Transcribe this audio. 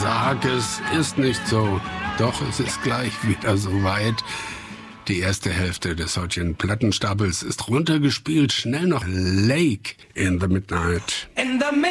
Sag, es ist nicht so. Doch es ist gleich wieder soweit. Die erste Hälfte des heutigen Plattenstapels ist runtergespielt. Schnell noch Lake in the Midnight. In the